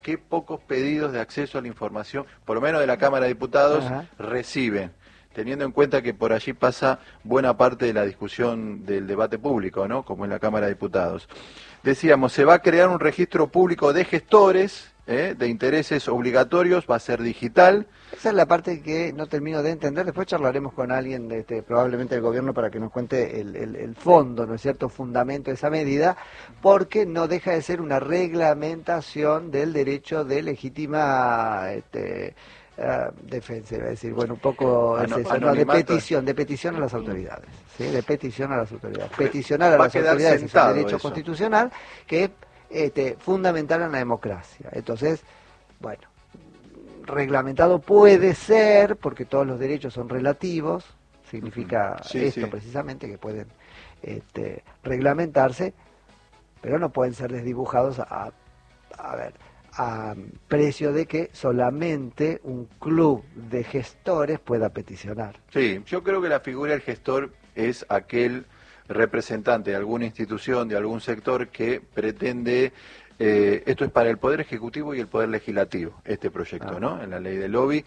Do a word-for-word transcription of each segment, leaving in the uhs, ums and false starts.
qué pocos pedidos de acceso a la información, por lo menos de la Cámara de Diputados, Ajá. reciben, teniendo en cuenta que por allí pasa buena parte de la discusión del debate público, ¿no? Como en la Cámara de Diputados. Decíamos, se va a crear un registro público de gestores, ¿eh? de intereses obligatorios, va a ser digital. Esa es la parte que no termino de entender. Después charlaremos con alguien, de este, probablemente del gobierno, para que nos cuente el, el, el fondo, ¿no es cierto?, fundamento de esa medida, porque no deja de ser una reglamentación del derecho de legítima este, uh, defensa, es decir, bueno, un poco Ano, es eso, ¿no? de petición, de petición a las autoridades, ¿sí? de petición a las autoridades, peticionar a las autoridades es un derecho eso. constitucional que es este, fundamental en la democracia. Entonces, bueno, reglamentado puede ser, porque todos los derechos son relativos, significa sí, esto sí. precisamente, que pueden este, reglamentarse, pero no pueden ser desdibujados a, a ver, a precio de que solamente un club de gestores pueda peticionar. Sí, yo creo que la figura del gestor es aquel representante de alguna institución, de algún sector que pretende... Eh, esto es para el Poder Ejecutivo y el Poder Legislativo, este proyecto, ah. ¿no? En la ley del lobby,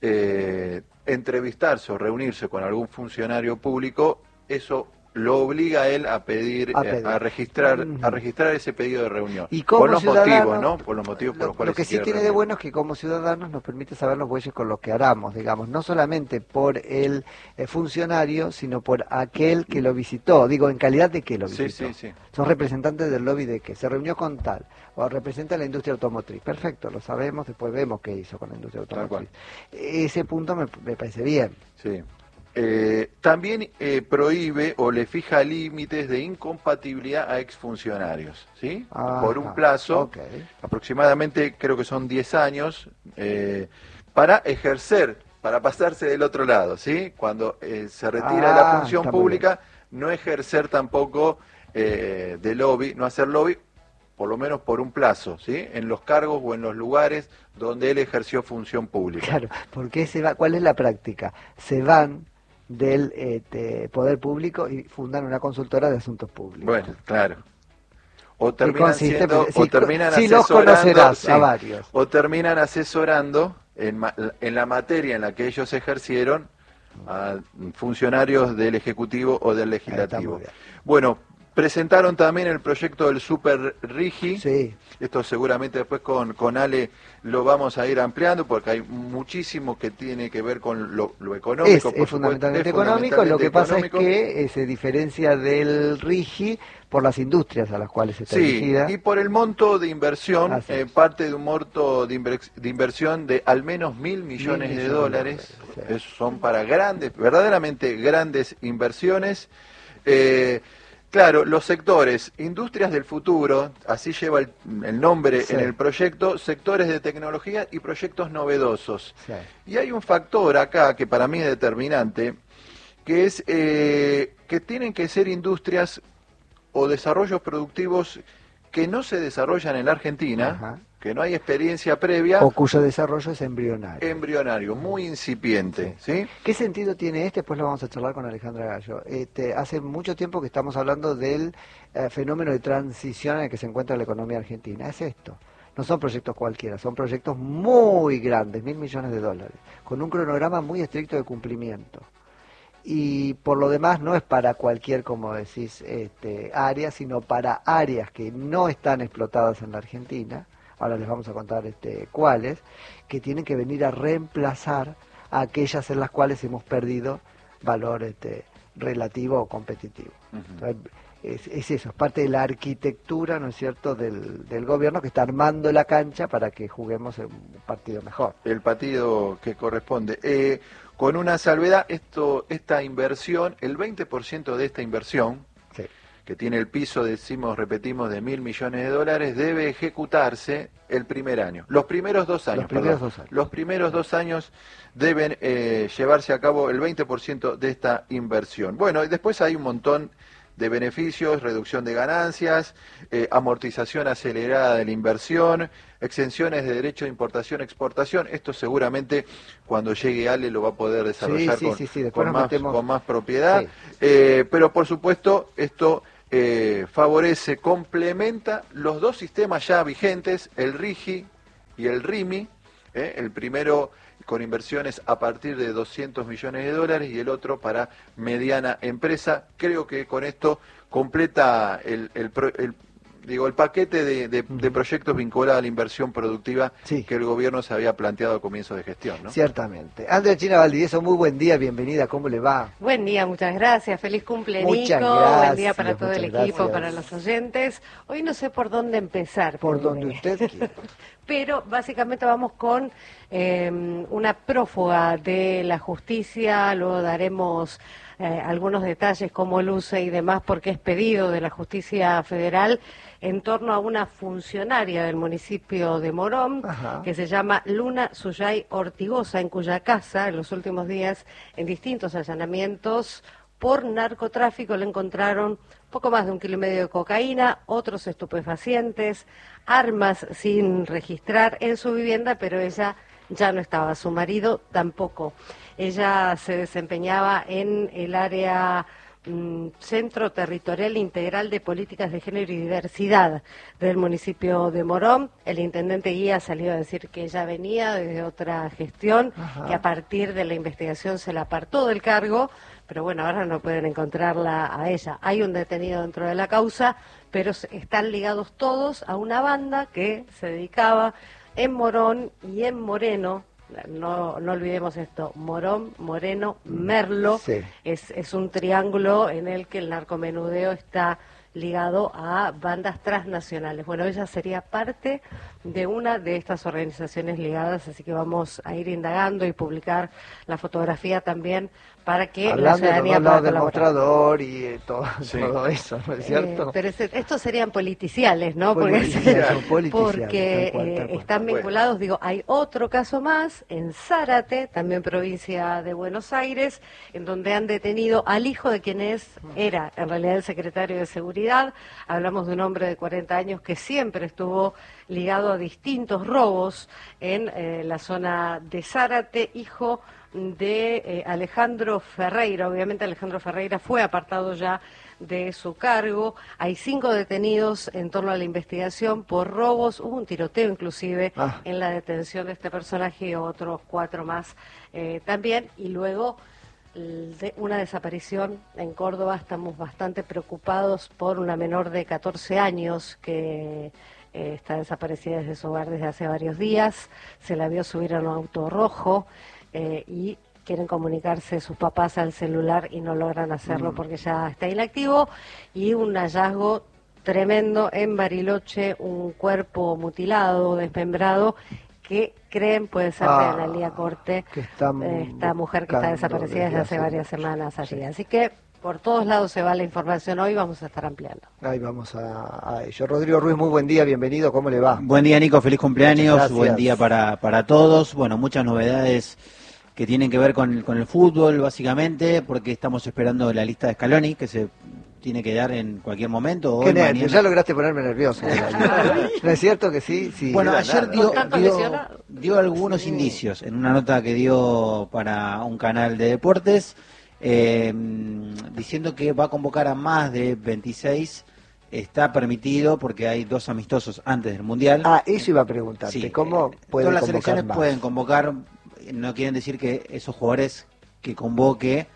eh, entrevistarse o reunirse con algún funcionario público, eso lo obliga a él a pedir, a, pedir. Eh, a registrar uh-huh. a registrar ese pedido de reunión. Y como por los motivos, ¿no? Por los motivos por lo, los cuales Lo que se sí tiene reunir. de bueno es que como ciudadanos nos permite saber los bueyes con los que haramos, digamos, no solamente por el eh, funcionario, sino por aquel que lo visitó, digo, en calidad de que lo visitó. Sí, sí, sí. Son representantes del lobby de que se reunió con tal, o representa la industria automotriz. Perfecto, lo sabemos, después vemos qué hizo con la industria automotriz. Ese punto me, me parece bien. Sí. Eh, también eh, prohíbe o le fija límites de incompatibilidad a exfuncionarios, ¿sí? Ajá, por un plazo, okay. aproximadamente creo que son diez años, eh, para ejercer, para pasarse del otro lado, ¿sí? Cuando eh, se retira ah, de la función pública, no ejercer tampoco eh, de lobby, no hacer lobby, por lo menos por un plazo, ¿sí? En los cargos o en los lugares donde él ejerció función pública. Claro, porque se va, ¿cuál es la práctica? Se van del este, poder público y fundan una consultora de asuntos públicos. Bueno, claro. O terminan siendo, sí, o terminan sí, asesorando, los conocerás sí, a varios. O terminan asesorando en, en la materia en la que ellos ejercieron a funcionarios del Ejecutivo o del Legislativo. Bueno, presentaron también el proyecto del Super Rigi. Sí. Esto seguramente después con, con Ale lo vamos a ir ampliando porque hay muchísimo que tiene que ver con lo, lo económico. Es, por es, fundamentalmente, es fundamentalmente económico. Lo que económico. pasa es que eh, se diferencia del Rigi por las industrias a las cuales está sí, dirigida. Y por el monto de inversión, eh, parte de un monto de, inver de inversión de al menos mil millones, mil millones de dólares. De dólares sí. es, son para grandes, verdaderamente grandes inversiones. Eh, Claro, los sectores, industrias del futuro, así lleva el, el nombre sí. en el proyecto, sectores de tecnología y proyectos novedosos. Sí. Y hay un factor acá que para mí es determinante, que es eh, que tienen que ser industrias o desarrollos productivos que no se desarrollan en la Argentina, Ajá. que no hay experiencia previa. O cuyo desarrollo es embrionario. Embrionario, muy incipiente. Sí. ¿sí? ¿Qué sentido tiene este? Pues lo vamos a charlar con Alejandra Gallo. Este, hace mucho tiempo que estamos hablando del eh, fenómeno de transición en el que se encuentra la economía argentina. Es esto. No son proyectos cualquiera, son proyectos muy grandes, mil millones de dólares, con un cronograma muy estricto de cumplimiento. Y por lo demás no es para cualquier, como decís, este, área, sino para áreas que no están explotadas en la Argentina, ahora les vamos a contar este, cuáles, que tienen que venir a reemplazar a aquellas en las cuales hemos perdido valor este, relativo o competitivo. Uh-huh. Entonces, es, es eso, es parte de la arquitectura, ¿no es cierto?, del, del gobierno que está armando la cancha para que juguemos un partido mejor. El partido que corresponde. Eh, con una salvedad, esto, esta inversión, el veinte por ciento de esta inversión, sí. que tiene el piso, decimos, repetimos, de mil millones de dólares, debe ejecutarse el primer año. Los primeros dos años, Los primeros, perdón, dos, años. Los primeros dos años deben eh, llevarse a cabo el veinte por ciento de esta inversión. Bueno, y después hay un montón de beneficios, reducción de ganancias, eh, amortización acelerada de la inversión, exenciones de derecho de importación, exportación. Esto seguramente cuando llegue Ale lo va a poder desarrollar sí, sí, con, sí, sí. con, más, metemos... con más propiedad. Sí. Eh, pero por supuesto esto eh, favorece, complementa los dos sistemas ya vigentes, el Rigi y el RIMI, ¿eh? El primero con inversiones a partir de doscientos millones de dólares y el otro para mediana empresa. Creo que con esto completa el, el, el digo el paquete de, de, de proyectos vinculados a la inversión productiva sí. que el gobierno se había planteado a comienzos de gestión, ¿no? Ciertamente. Andrea China Valdivieso, muy buen día, bienvenida, ¿cómo le va? Buen día, muchas gracias, feliz cumple muchas Nico, gracias, buen día para todo el equipo, gracias. para los oyentes. Hoy no sé por dónde empezar. Por donde usted quiera. Pero básicamente vamos con eh, una prófuga de la justicia, luego daremos eh, algunos detalles cómo luce y demás, porque es pedido de la justicia federal en torno a una funcionaria del municipio de Morón, Ajá. que se llama Luna Suyay Ortigosa, en cuya casa en los últimos días, en distintos allanamientos por narcotráfico, le encontraron poco más de un kilo y medio de cocaína, otros estupefacientes, armas sin registrar en su vivienda, pero ella ya no estaba, su marido tampoco. Ella se desempeñaba en el área mm, Centro Territorial Integral de Políticas de Género y Diversidad del municipio de Morón. El intendente Guía salió a decir que ella venía desde otra gestión, Ajá. que a partir de la investigación se la apartó del cargo, pero bueno, ahora no pueden encontrarla a ella. Hay un detenido dentro de la causa, pero están ligados todos a una banda que se dedicaba en Morón y en Moreno. No, no olvidemos esto, Morón, Moreno, Merlo, sí. es, es un triángulo en el que el narcomenudeo está ligado a bandas transnacionales. Bueno, ella sería parte de una de estas organizaciones ligadas, así que vamos a ir indagando y publicar la fotografía también para que Hablando la ciudadanía de pueda del mostrador y eh, todo, sí. todo eso, ¿no es cierto? Eh, pero ese, estos serían politiciales, ¿no? Politicial, porque porque cual, eh, cual. están vinculados, bueno. digo, hay otro caso más en Zárate, también provincia de Buenos Aires, en donde han detenido al hijo de quien es, era en realidad el secretario de Seguridad. Hablamos de un hombre de cuarenta años que siempre estuvo ligado a distintos robos en eh, la zona de Zárate, hijo de eh, Alejandro Ferreira. Obviamente Alejandro Ferreira fue apartado ya de su cargo. Hay cinco detenidos en torno a la investigación por robos. Hubo un tiroteo inclusive ah. en la detención de este personaje y otros cuatro más eh, también. Y luego de una desaparición en Córdoba. Estamos bastante preocupados por una menor de catorce años que eh, está desaparecida desde su hogar desde hace varios días. Se la vio subir a un auto rojo. Eh, y quieren comunicarse sus papás al celular y no logran hacerlo mm. porque ya está inactivo. Y un hallazgo tremendo en Bariloche, un cuerpo mutilado, desmembrado, que creen puede ser ah, de Analía Corte, eh, esta mujer que está desaparecida desde hace varias semanas allí. Sí. Así que por todos lados se va la información, hoy vamos a estar ampliando. Ahí vamos a, a ello. Rodrigo Ruiz, muy buen día, bienvenido, ¿cómo le va? Buen día, Nico, feliz cumpleaños, buen día para, para todos. Bueno, muchas novedades que tienen que ver con, con el fútbol, básicamente, porque estamos esperando la lista de Scaloni, que se tiene que dar en cualquier momento. Hoy, mañana. Ya lograste ponerme nervioso. ¿No es cierto que sí? sí bueno, ayer dio, dio, dio algunos sí. indicios en una nota que dio para un canal de deportes, eh, diciendo que va a convocar a más de veintiséis. Está permitido porque hay dos amistosos antes del Mundial. Ah, eso iba a preguntarte. Sí, ¿Cómo eh, puede todas las convocar selecciones más? Pueden convocar, no quieren decir que esos jugadores que convoque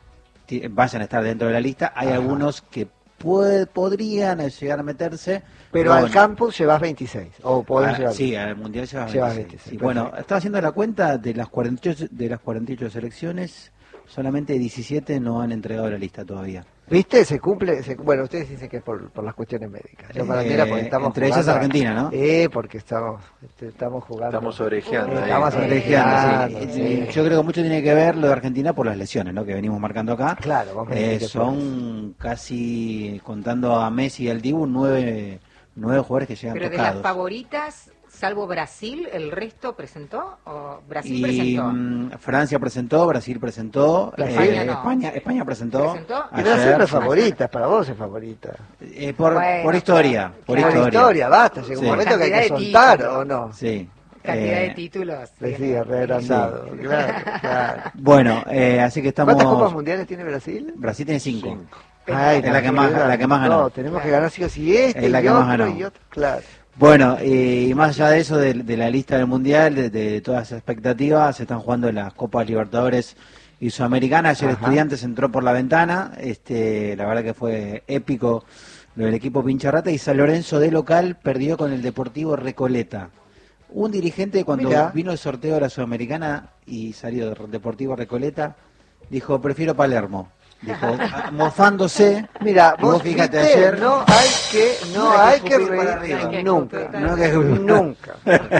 vayan a estar dentro de la lista. Hay Ajá. algunos que puede, podrían llegar a meterse. Pero al bueno, campus llevas veintiséis. ¿O podés a, llevar sí, al Mundial llevas llevas veintiséis. veintiséis Sí, bueno, estaba haciendo la cuenta de las cuarenta y ocho, de las cuarenta y ocho selecciones, solamente diecisiete no han entregado la lista todavía. ¿Viste? Se cumple, se, bueno, ustedes dicen que es por, por las cuestiones médicas. Yo para eh, mí era porque estamos entre ellas Argentina, ¿no? Eh, porque estamos, estamos jugando. Estamos orejeando. Eh, estamos orejeando, sí. sí. Yo creo que mucho tiene que ver lo de Argentina por las lesiones, ¿no? Que venimos marcando acá. Claro, vamos eh, son casi, contando a Messi y al Dibu, nueve, nueve jugadores que llegan Pero tocados. Pero de las favoritas, salvo Brasil, ¿el resto presentó? ¿O Brasil y, presentó? Mm, Francia presentó, Brasil presentó, eh, España, no. España, España presentó. ¿Presentó? Y Brasil no es favorita, para vos es favorita. Eh, por, bueno, por historia, por por historia. historia, basta, llega un sí. momento que hay que Cantidad soltar, ¿o no? Sí. Cantidad eh, de títulos. Le sigue reagrandado, sí. claro, claro. Bueno, eh, así que estamos... ¿Cuántas copas mundiales tiene Brasil? Brasil tiene cinco. cinco. Ay, es la que más, la que más ganó. No, tenemos que ganar sí o sí este es la y que otro más ganó. y otro, claro. Bueno, eh, y más allá de eso, de, de la lista del Mundial, de, de todas las expectativas, se están jugando las Copas Libertadores y Sudamericana. Ayer Ajá. Estudiantes entró por la ventana, este, la verdad que fue épico lo del equipo Pincharrata, y San Lorenzo de local perdió con el Deportivo Recoleta. Un dirigente cuando Mirá. vino el sorteo de la Sudamericana y salió del Deportivo Recoleta, dijo, prefiero Palermo. Dijo, mofándose. Mira, vos, vos fíjate ayer. No hay que, no, no hay que, reír que nunca, no que nunca.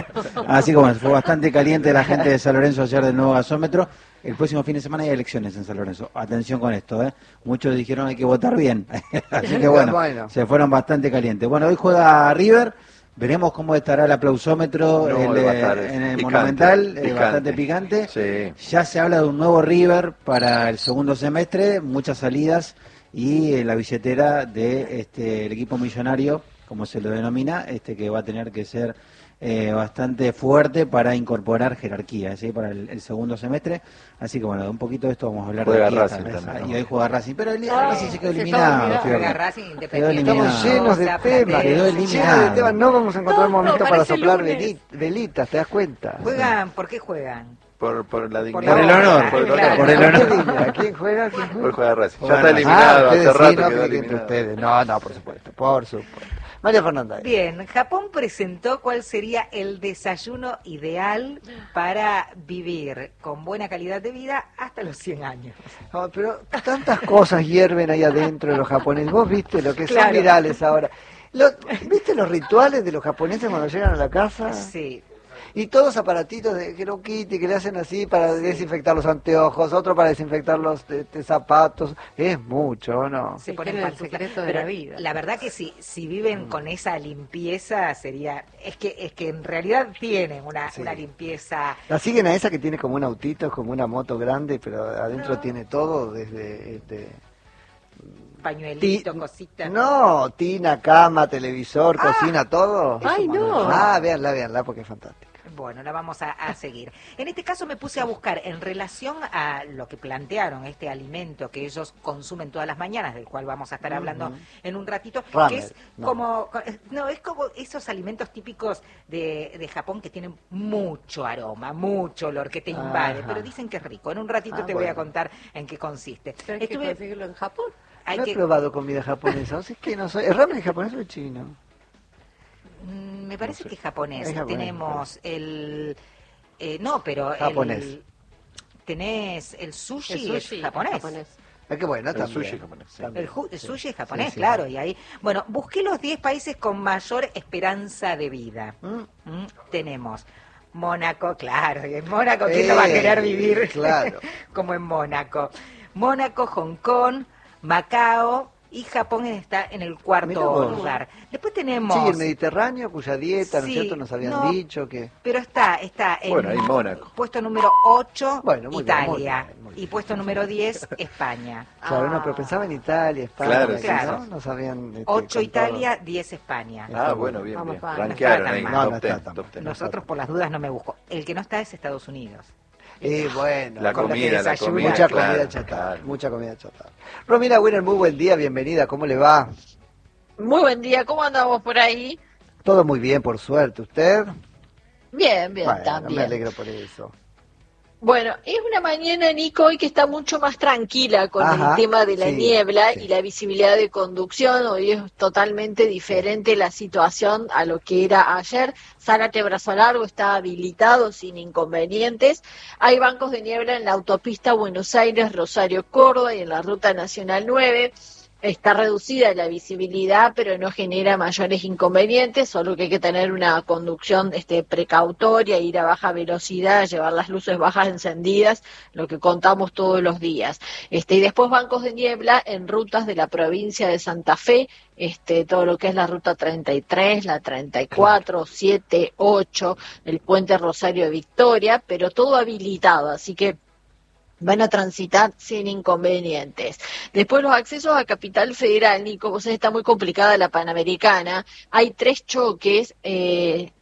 Así como fue bastante caliente la gente de San Lorenzo ayer del nuevo gasómetro. El próximo fin de semana hay elecciones en San Lorenzo. Atención con esto, ¿eh? Muchos dijeron hay que votar bien. Así que bueno, bueno, se fueron bastante calientes. Bueno, hoy juega River. Veremos cómo estará el aplausómetro no, el, eh, en el picante, Monumental, picante. Eh, bastante picante. Sí. Ya se habla de un nuevo River para el segundo semestre, muchas salidas y eh, la billetera de este el equipo millonario, como se lo denomina, este que va a tener que ser eh, bastante fuerte para incorporar jerarquía, ¿sí? Para el, el segundo semestre. Así que bueno, de un poquito de esto vamos a hablar juega de aquí. Racing también, y hoy juega Racing, pero el ah, Racing se quedó eliminado. Juega Racing Independiente. Estamos llenos de temas, quedó eliminado. De temas. No vamos a encontrar un momento para soplar velitas, ¿te das cuenta? Juegan, ¿por qué juegan? Por, por la dignidad. Por el honor. Por el honor. Por el honor. ¿Quién juega? ¿Quién juega? Por juega Racing. Ya está eliminado, ah, hace rato sí, no, quedó eliminado. Ustedes. No, no, por supuesto, por supuesto. María Fernanda. Bien, Japón presentó cuál sería el desayuno ideal para vivir con buena calidad de vida hasta los cien años. No, pero tantas cosas hierven ahí adentro de los japoneses. Vos viste lo que claro. son virales ahora. Lo, ¿Viste los rituales de los japoneses cuando llegan a la casa? Sí. Y todos aparatitos de Hello Kitty que le hacen así para sí. desinfectar los anteojos, otro para desinfectar los de, de zapatos. Es mucho, ¿no? Se ponen el secreto de la vida. La verdad que si si viven con esa limpieza sería es que es que en realidad tienen una sí. una limpieza. La siguen a esa que tiene como un autito, como una moto grande, pero adentro no. tiene todo desde este pañuelito, cositas. No, tina, cama, televisor, ah. cocina, todo. Ay, no. Ah, véanla, véanla porque es fantástica. Bueno, la vamos a, a seguir. En este caso me puse a buscar en relación a lo que plantearon, este alimento que ellos consumen todas las mañanas, del cual vamos a estar hablando uh-huh. en un ratito, Ramen, que es no. como no es como esos alimentos típicos de, de Japón que tienen mucho aroma, mucho olor, que te invade, Ajá. pero dicen que es rico. En un ratito ah, te bueno. voy a contar en qué consiste. Pero hay Estuve... que conseguirlo en Japón. Hay no que... he probado comida japonesa, o sea, es que no soy... ¿El ramen es japonés o chino? Me parece no sé. que es japonés. Es japonés. Tenemos pero... el... Eh, no, pero... Japonés. El, tenés el sushi, el sushi es japonés. japonés. Ah, qué bueno, el también. sushi japonés. Sí. El, ju, el sushi es japonés, sí, sí, sí. claro. Y ahí, bueno, busqué los diez países con mayor esperanza de vida. ¿Mm? ¿Mm? Tenemos Mónaco, claro. Y en Mónaco, ¿quién eh, no va a querer vivir claro. como en Mónaco? Mónaco, Hong Kong, Macao... Y Japón está en el cuarto lugar. Después tenemos... Sí, el Mediterráneo, cuya dieta, ¿no es sí, cierto? Nos habían no, dicho que... Pero está, está en bueno, ahí Mónaco. Puesto número ocho, bueno, muy Italia. Bien, muy bien, muy bien. Y puesto número diez, España. Claro, ah. no, pero pensaba en Italia, España. Claro, aquí, claro. ¿no? No sabían... Este, ocho Italia, diez España. Ah, bueno, bien, Vamos, bien. No Rankearon ahí, no, top no ten, está top ten. Nosotros por las dudas no me busco. El que no está es Estados Unidos. Y bueno, la comida, la comida, mucha claro, comida chatarra, claro. mucha comida chatarra. Romina Winner, muy buen día, bienvenida, ¿cómo le va? Muy buen día, ¿cómo andamos por ahí? Todo muy bien, por suerte, ¿usted? Bien, bien, bueno, también. Me alegro por eso. Bueno, es una mañana, Nico, hoy que está mucho más tranquila con Ajá, el tema de la sí, niebla sí. y la visibilidad de conducción. Hoy es totalmente diferente la situación a lo que era ayer. Zárate Brazo Largo está habilitado sin inconvenientes. Hay bancos de niebla en la autopista Buenos Aires, Rosario, Córdoba y en la Ruta Nacional nueve. Está reducida la visibilidad, pero no genera mayores inconvenientes, solo que hay que tener una conducción este, precautoria, ir a baja velocidad, llevar las luces bajas encendidas, lo que contamos todos los días. Este, y después bancos de niebla en rutas de la provincia de Santa Fe, este, todo lo que es la ruta treinta y tres, la treinta y cuatro, siete, ocho, el puente Rosario de Victoria, pero todo habilitado, así que van a transitar sin inconvenientes. Después los accesos a Capital Federal, Nico, vos sabés, está muy complicada la Panamericana. Hay tres choques, eh,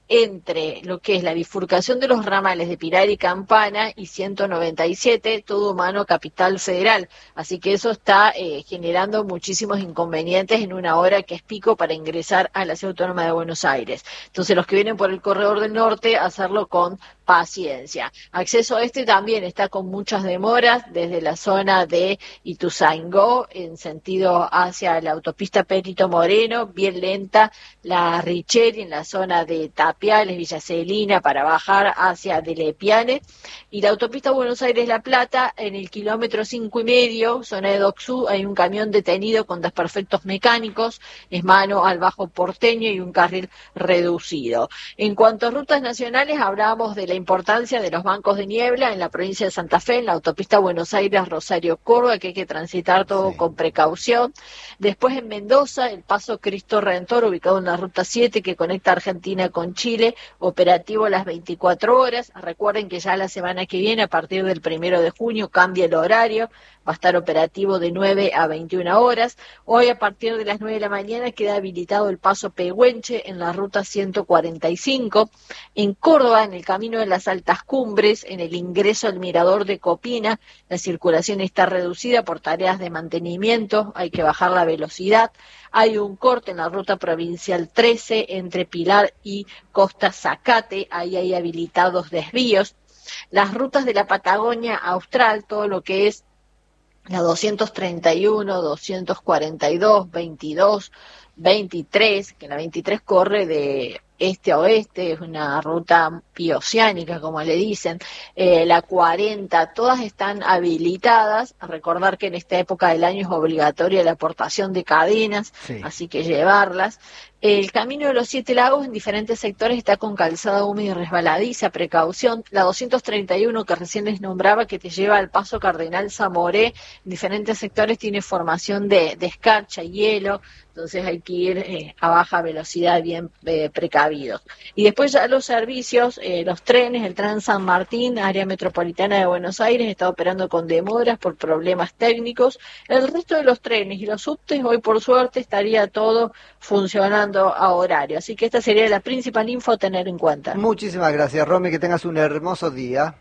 entre lo que es la bifurcación de los ramales de Pilar y Campana y ciento noventa y siete, todo humano Capital Federal. Así que eso está eh, generando muchísimos inconvenientes en una hora que es pico para ingresar a la Ciudad Autónoma de Buenos Aires. Entonces los que vienen por el corredor del norte, hacerlo con paciencia. Acceso a este también está con muchas demoras desde la zona de Ituzaingó en sentido hacia la autopista Perito Moreno, bien lenta la Richeri en la zona de Tapiales, Villa Celina para bajar hacia Delepiane, y la autopista Buenos Aires-La Plata en el kilómetro cinco y medio, zona de Docsú, hay un camión detenido con desperfectos mecánicos, es mano al Bajo Porteño y un carril reducido. En cuanto a rutas nacionales, hablábamos de la importancia de los bancos de niebla en la provincia de Santa Fe, en la autopista Buenos Aires-Rosario-Córdoba, que hay que transitar todo sí. con precaución. Después en Mendoza, el paso Cristo Redentor, ubicado en la ruta siete que conecta Argentina con Chile, operativo las veinticuatro horas. Recuerden que ya la semana que viene, a partir del primero de junio, cambia el horario, va a estar operativo de nueve a veintiuna horas. Hoy a partir de las nueve de la mañana queda habilitado el paso Pehuenche en la ruta ciento cuarenta y cinco. En Córdoba, en el camino de las Altas Cumbres, en el ingreso al mirador de Copina, la circulación está reducida por tareas de mantenimiento, hay que bajar la velocidad. Hay un corte en la ruta provincial trece entre Pilar y Costa Zacate, ahí hay habilitados desvíos. Las rutas de la Patagonia Austral, todo lo que es la doscientos treinta y uno, doscientos cuarenta y dos, veintidós, veintitrés, que la veintitrés corre de este a oeste, es una ruta bioceánica, como le dicen, eh, la cuarenta, todas están habilitadas. A recordar que en esta época del año es obligatoria la aportación de cadenas, sí. así que llevarlas. El camino de los Siete Lagos en diferentes sectores está con calzada húmeda y resbaladiza, precaución. La doscientos treinta y uno que recién les nombraba, que te lleva al paso Cardenal Zamoré, en diferentes sectores tiene formación de, de escarcha y hielo, entonces hay que ir eh, a baja velocidad bien eh, precavidos. Y después ya los servicios, eh, los trenes, el Tren San Martín, área metropolitana de Buenos Aires, está operando con demoras por problemas técnicos. El resto de los trenes y los subtes, hoy por suerte estaría todo funcionando a horario. Así que esta sería la principal info a tener en cuenta. Muchísimas gracias, Romy, que tengas un hermoso día.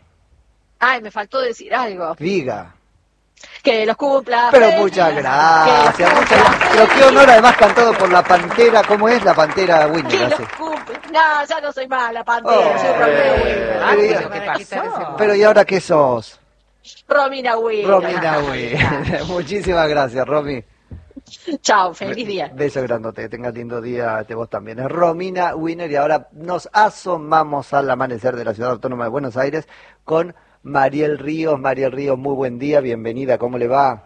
Ay, me faltó decir algo. Diga. Que los cumpla. Pero muchas gracias. Muchas gracias. Pero qué honor, además cantado por la Pantera. ¿Cómo es la Pantera Winner? Que los cumple. No, ya no soy más la Pantera, oh, soy Romina Winner. Ah, pero, ¿qué pasó? Pero ¿y ahora qué sos? Romina Winner. Romina Winner. Muchísimas gracias, Romy. Chao, feliz día. Beso grandote, que tengas lindo día, te vos también. Es Romina Winner y ahora nos asomamos al amanecer de la Ciudad Autónoma de Buenos Aires con Mariel Ríos. Mariel Ríos, muy buen día, bienvenida, ¿cómo le va?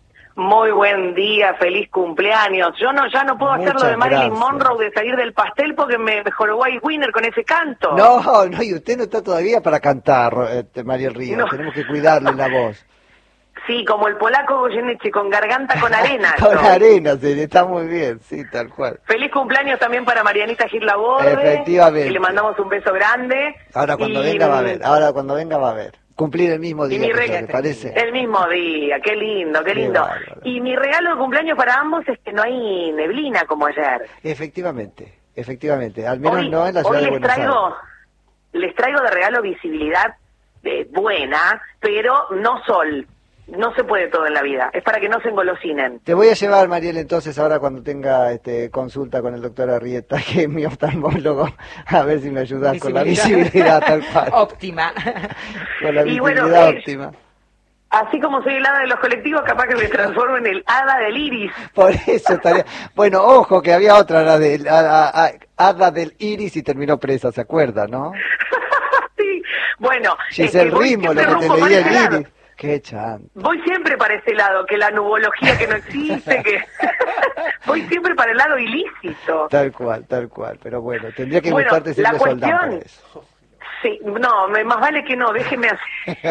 Muy buen día, feliz cumpleaños. Yo no ya no puedo Muchas hacer lo de Marilyn gracias. Monroe de salir del pastel porque me mejoró White Winner con ese canto. No, no, y usted no está todavía para cantar, este, Mariel Ríos, no. Tenemos que cuidarle la voz. Sí, como el polaco Goyeneche, con garganta con arena. Con ¿no? arena, sí, está muy bien, sí, tal cual. Feliz cumpleaños también para Marianita Gil Laborde. Efectivamente. Que le mandamos un beso grande. Ahora cuando y... venga va a ver, ahora cuando venga va a ver. Cumplir el mismo día, ¿le parece? El mismo día, qué lindo, qué lindo. Qué y mi regalo de cumpleaños para ambos es que no hay neblina como ayer. Efectivamente, efectivamente, al menos hoy, no en la ciudad hoy de les Buenos traigo, Aires. Les traigo de regalo visibilidad eh, buena, pero no sol. No se puede todo en la vida, es para que no se engolosinen. Te voy a llevar, Mariel, entonces ahora cuando tenga este, consulta con el doctor Arrieta, que es mi oftalmólogo, a ver si me ayudas con la visibilidad tal cual. Óptima. Con la y visibilidad bueno, óptima. Eh, así como soy el hada de los colectivos, capaz que me transformo en el hada del iris. Por eso estaría... Bueno, ojo, que había otra, la del, a, a, a, hada del iris y terminó presa, ¿se acuerda, no? Sí, bueno. Giselle Ritmo, lo que te leía el iris. Qué chanta. Voy siempre para ese lado, que la nubología que no existe, que voy siempre para el lado ilícito. Tal cual, tal cual, pero bueno, tendría que bueno, gustarte siempre Soldán por eso. Sí, no, me, más vale que no, déjeme así.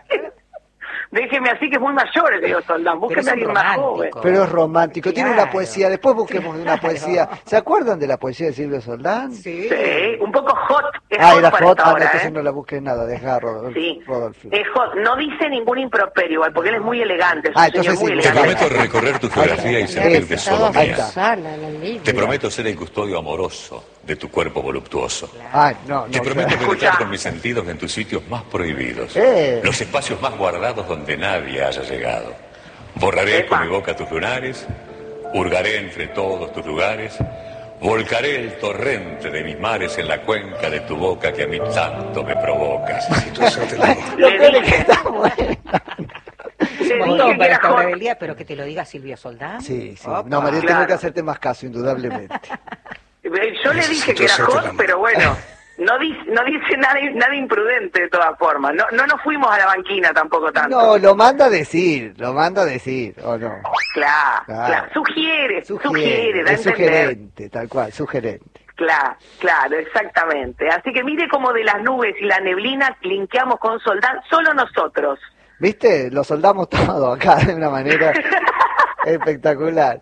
Déjeme así que es muy mayor el Diego Soldán, búsqueme a alguien más joven. Pero es romántico, claro. Tiene una poesía, después busquemos una claro. poesía. ¿Se acuerdan de la poesía de Silvio Soldán? Sí, sí un poco hot. Es ah, hot era para hot, ah, hora, entonces ¿eh? no la busques nada, deja a Rodolfo. Sí, Rodolfo. es hot, no dice ningún improperio igual, porque él es muy elegante, es ah, un señor entonces muy sí, elegante. Te prometo recorrer tu geografía y sentir que es solo mía. Te prometo ser el custodio amoroso de tu cuerpo voluptuoso. Ay, no, no, Te prometo claro. penetrar con mis sentidos en tus sitios más prohibidos, Eh. los espacios más guardados donde nadie haya llegado. Borraré Epa. con mi boca tus lunares, hurgaré entre todos tus lugares, volcaré el torrente de mis mares en la cuenca de tu boca que a mí tanto me provocas. Lo Le peor es que dije. está bueno. Le Un dije montón que para era esta hot. rebeldía, pero que te lo diga Silvio Soldán. Sí, sí. Opa. No, María, tengo Claro. que hacerte más caso, indudablemente. Yo le dije que era hot, pero bueno, no dice, no dice nada, nada imprudente de todas formas. No, no nos fuimos a la banquina tampoco tanto. No, lo manda a decir, lo manda a decir, ¿o no? Claro, Claro. claro. Sugiere, sugiere, Sugiere, da a es entender. sugerente, tal cual, sugerente. Claro, claro, exactamente. Así que mire cómo de las nubes y la neblina linkeamos con Soldán, solo nosotros. ¿Viste? Lo soldamos todo acá de una manera espectacular.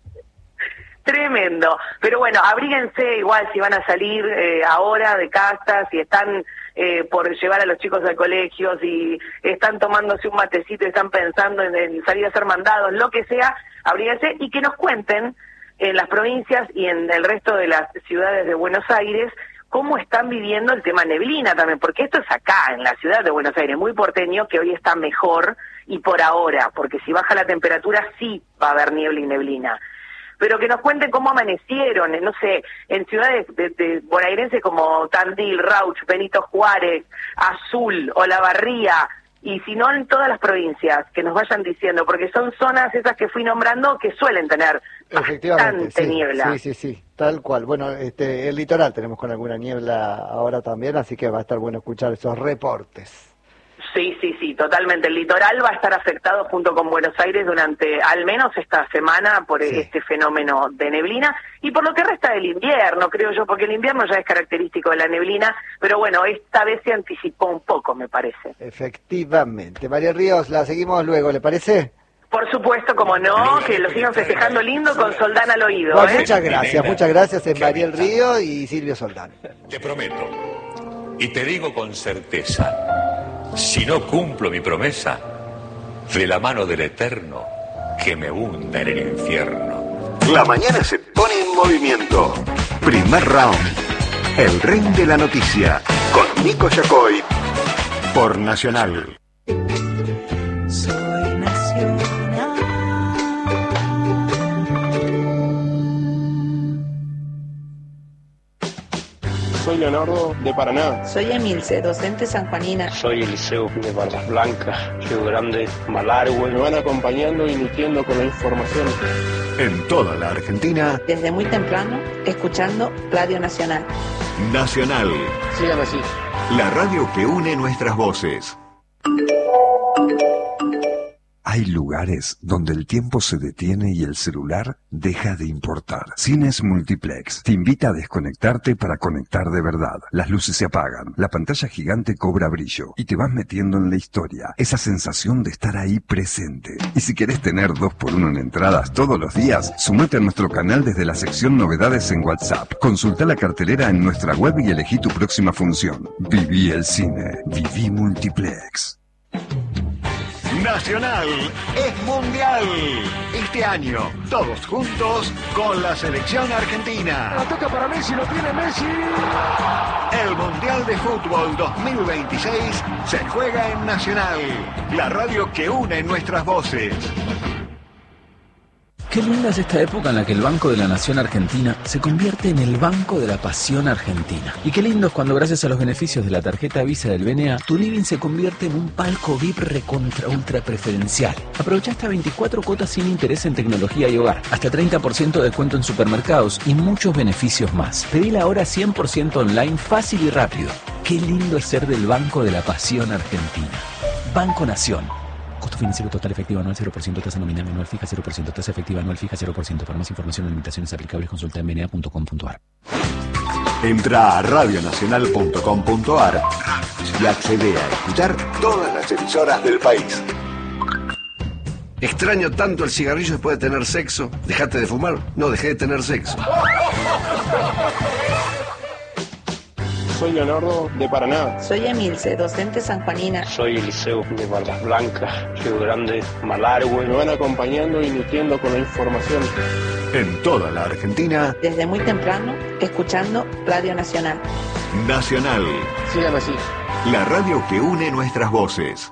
Tremendo. Pero bueno, abríguense igual si van a salir eh, ahora de casa, si están eh, por llevar a los chicos al colegio, si están tomándose un matecito y están pensando en, en salir a ser mandados, lo que sea, abríguense y que nos cuenten en las provincias y en el resto de las ciudades de Buenos Aires cómo están viviendo el tema neblina también, porque esto es acá, en la ciudad de Buenos Aires, muy porteño, que hoy está mejor y por ahora, porque si baja la temperatura sí va a haber niebla y neblina. Pero que nos cuenten cómo amanecieron, en, no sé, en ciudades de, de bonaerenses como Tandil, Rauch, Benito Juárez, Azul, Olavarría, y si no en todas las provincias, que nos vayan diciendo, porque son zonas esas que fui nombrando que suelen tener Efectivamente, bastante sí, niebla. sí, sí, sí, tal cual. Bueno, este, el litoral tenemos con alguna niebla ahora también, así que va a estar bueno escuchar esos reportes. Sí, sí, sí, totalmente. El litoral va a estar afectado junto con Buenos Aires durante al menos esta semana por Sí. este fenómeno de neblina y por lo que resta del invierno, creo yo, porque el invierno ya es característico de la neblina, pero bueno, esta vez se anticipó un poco, me parece. Efectivamente. María Ríos, la seguimos luego, ¿le parece? Por supuesto, como no, que lo sigan festejando lindo con Soldán al oído, Bueno, ¿eh? muchas gracias, muchas gracias. Es María El Río y Silvio Soldán. Te prometo, y te digo con certeza, si no cumplo mi promesa, de la mano del Eterno, que me hunda en el infierno. La mañana se pone en movimiento. Primer round. El ring de la noticia. Con Nico Yacoy. Por Nacional. Soy nacional. Soy Leonardo de Paraná. Soy Emilce, docente sanjuanina. Soy Eliseo de Barbas Blancas, Río Grande, Malargüe. Me van acompañando y nutriendo con la información. En toda la Argentina, Desde muy temprano, escuchando Radio Nacional. Nacional. Sigan así. La radio que une nuestras voces. Hay lugares donde el tiempo se detiene y el celular deja de importar. Cines Multiplex te invita a desconectarte para conectar de verdad. Las luces se apagan, la pantalla gigante cobra brillo y te vas metiendo en la historia. Esa sensación de estar ahí presente. Y si querés tener dos por uno en entradas todos los días, sumate a nuestro canal desde la sección Novedades en WhatsApp. Consulta la cartelera en nuestra web y elegí tu próxima función. Viví el cine. Viví Multiplex. Nacional es mundial. Este año, todos juntos con la selección argentina. La toca para Messi, lo tiene Messi. El Mundial de Fútbol dos mil veintiséis se juega en Nacional, la radio que une nuestras voces. Qué linda es esta época en la que el Banco de la Nación Argentina se convierte en el Banco de la Pasión Argentina. Y qué lindo es cuando gracias a los beneficios de la tarjeta Visa del B N A, tu living se convierte en un palco V I P recontra ultra preferencial. Aprovecha hasta veinticuatro cuotas sin interés en tecnología y hogar, hasta treinta por ciento de descuento en supermercados y muchos beneficios más. Pedila ahora cien por ciento online, fácil y rápido. Qué lindo es ser del Banco de la Pasión Argentina. Banco Nación. Costo financiero total efectivo anual cero por ciento, tasa nominal anual fija cero por ciento, tasa efectiva anual fija cero por ciento. Para más información o limitaciones aplicables consulta en b n a punto com punto a r. Entra a radio nacional punto com punto a r y accede a escuchar todas las emisoras del país. Extraño tanto el cigarrillo después de tener sexo. ¿Dejaste de fumar? No, dejé de tener sexo. soy Leonardo de Paraná. Soy Emilce, docente sanjuanina. Soy Eliseo de Barras Blancas, Río Grande, Malargüe. Me van acompañando y nutriendo con la información. En toda la Argentina. Desde muy temprano, escuchando Radio Nacional. Nacional. Sigan así. La radio que une nuestras voces.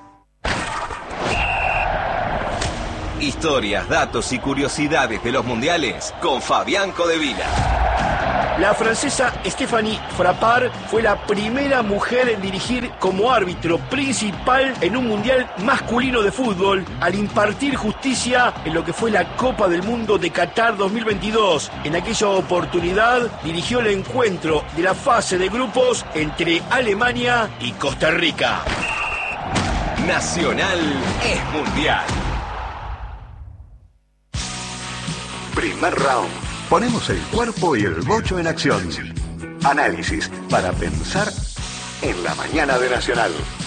Historias, datos y curiosidades de los mundiales con Fabián Codevila. La francesa Stéphanie Frappart fue la primera mujer en dirigir como árbitro principal en un mundial masculino de fútbol al impartir justicia en lo que fue la Copa del Mundo de Qatar dos mil veintidós. En aquella oportunidad dirigió el encuentro de la fase de grupos entre Alemania y Costa Rica. Nacional es mundial. Primer round. Ponemos el cuerpo y el bocho en acción. Análisis para pensar en la mañana de Nacional.